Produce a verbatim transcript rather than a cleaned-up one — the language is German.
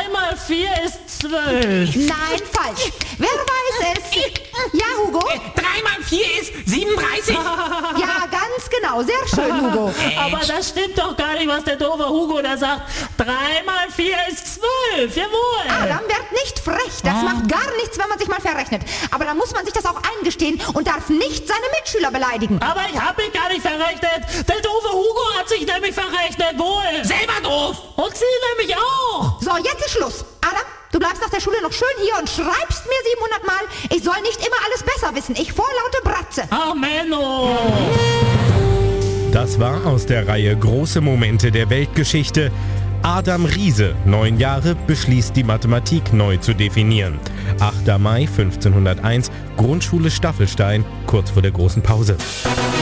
drei mal vier ist zwölf. Nein, falsch. Wer weiß es? Ja, Hugo? drei mal vier ist siebenunddreißig. Ja, ganz genau. Sehr schön, Hugo. Aber das stimmt doch gar nicht, was der doofe Hugo da sagt. drei mal vier ist zwölf, jawohl. Adam, werd nicht frech. Das macht gar nichts, wenn man sich mal verrechnet. Aber dann muss man sich das auch eingestehen und darf nicht seine Mitschüler beleidigen. Aber ich habe mich gar nicht verrechnet. Der doofe Hugo hat sich nämlich verrechnet, wohl. Selber doof. Und sie nämlich auch. So, jetzt ist Schluss. Adam, du bleibst nach der Schule noch schön hier und schreibst mir siebenhundert Mal, ich soll nicht immer alles besser wissen. Ich vorlaute Bratze. Ach, Menno. Das war aus der Reihe Große Momente der Weltgeschichte. Adam Riese, neun Jahre, beschließt die Mathematik neu zu definieren. achter Mai fünfzehnhunderteins, Grundschule Staffelstein, kurz vor der großen Pause.